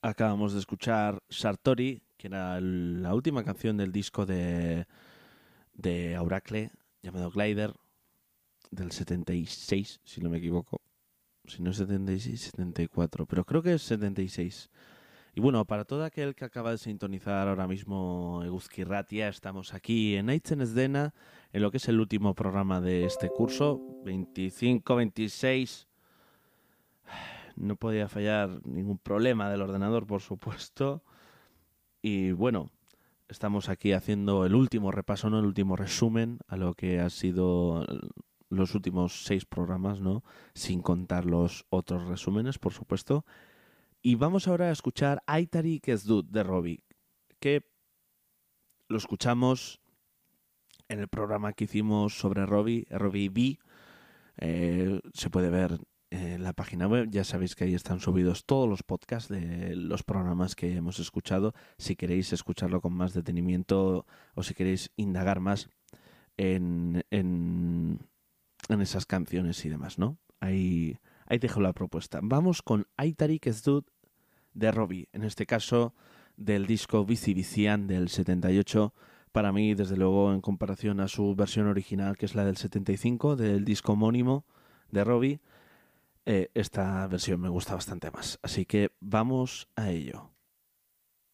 Acabamos de escuchar Sartori, que era la última canción del disco de Auracle, llamado Glider, del 76, si no me equivoco. Si no es 76, 74, pero creo que es 76. Y bueno, para todo aquel que acaba de sintonizar ahora mismo Eguzki Ratia, estamos aquí en Aitzen Esdena, en lo que es el último programa de este curso, 25-26. No podía fallar ningún problema del ordenador, por supuesto. Y bueno, estamos aquí haciendo el último repaso, ¿no? El último resumen a lo que ha sido los últimos 6 programas, ¿no? Sin contar los otros resúmenes, por supuesto. Y vamos ahora a escuchar Aitari Kesdut de Robbie, que lo escuchamos en el programa que hicimos sobre Robbie B. Se puede ver en la página web. Ya sabéis que ahí están subidos todos los podcasts de los programas que hemos escuchado. Si queréis escucharlo con más detenimiento o si queréis indagar más en esas canciones y demás, ¿no? Ahí dejo la propuesta. Vamos con Aitari Kesdut de Robbie, en este caso del disco Bici Vician del 78. Para mí, desde luego, en comparación a su versión original, que es la del 75, del disco homónimo de Robbie, esta versión me gusta bastante más. Así que vamos a ello.